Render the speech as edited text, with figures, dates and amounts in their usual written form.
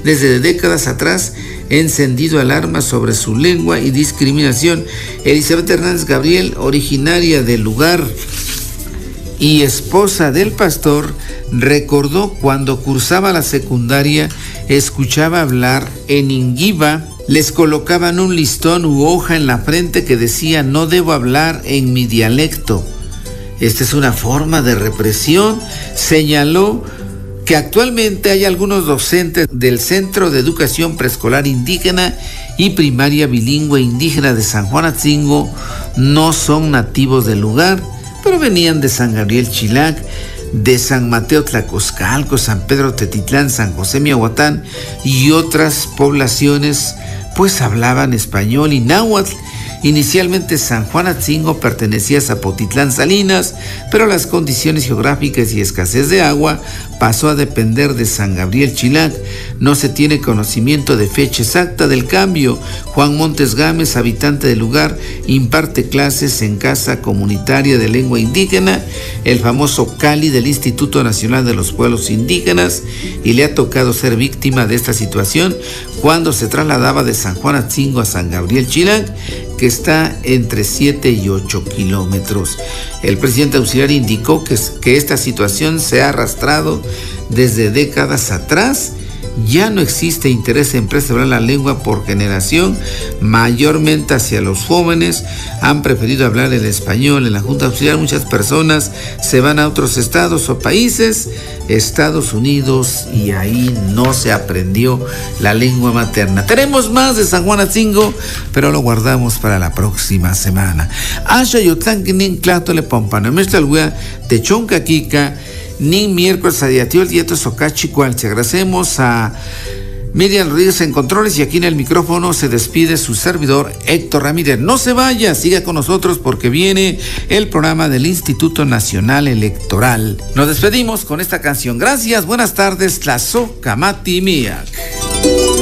desde décadas atrás encendido alarma sobre su lengua y discriminación. Elizabeth Hernández Gabriel, originaria del lugar y esposa del pastor, recordó cuando cursaba la secundaria, escuchaba hablar en Ingiba, les colocaban un listón u hoja en la frente que decía: no debo hablar en mi dialecto. Esta es una forma de represión. Señaló que actualmente hay algunos docentes del Centro de Educación Preescolar Indígena y Primaria Bilingüe Indígena de San Juan Atzingo no son nativos del lugar, pero venían de San Gabriel Chilac, de San Mateo Tlacoscalco, San Pedro Tetitlán, San José Miahuatán y otras poblaciones, pues hablaban español y náhuatl. Inicialmente San Juan Atzingo pertenecía a Zapotitlán Salinas, pero las condiciones geográficas y escasez de agua pasó a depender de San Gabriel Chilac. No se tiene conocimiento de fecha exacta del cambio. Juan Montes Gámez, habitante del lugar, imparte clases en Casa Comunitaria de Lengua Indígena, el famoso CALI del Instituto Nacional de los Pueblos Indígenas, y le ha tocado ser víctima de esta situación cuando se trasladaba de San Juan Atzingo a San Gabriel Chilac, que está entre 7 y 8 kilómetros. El presidente auxiliar indicó que esta situación se ha arrastrado desde décadas atrás. Ya no existe interés en preservar la lengua por generación, mayormente hacia los jóvenes. Han preferido hablar el español. En la Junta Auxiliar muchas personas se van a otros estados o países, Estados Unidos, y ahí no se aprendió la lengua materna. Tenemos más de San Juan Atzingo, pero lo guardamos para la próxima semana. Asha Yotlanquinin Clatole Pompano, Meshtalwea, Techonca Kika, Nin miércoles a Diatiol Dieto Socachicual. Te agradecemos a Miriam Rodríguez en controles, y aquí en el micrófono se despide su servidor Héctor Ramírez. No se vaya, siga con nosotros porque viene el programa del Instituto Nacional Electoral. Nos despedimos con esta canción. Gracias, buenas tardes, Tlazo Camati Miak.